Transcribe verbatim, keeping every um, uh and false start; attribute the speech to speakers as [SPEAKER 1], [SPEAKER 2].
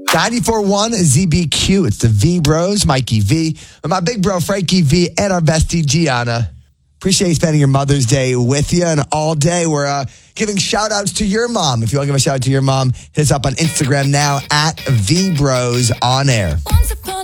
[SPEAKER 1] ninety-four point one Z B Q. It's the V Bros, Mikey V, and my big bro, Frankie V, and our bestie, Gianna. Appreciate you spending your Mother's Day with you. And all day, we're uh, giving shout outs to your mom. If you want to give a shout out to your mom, hit us up on Instagram now at V Bros On Air.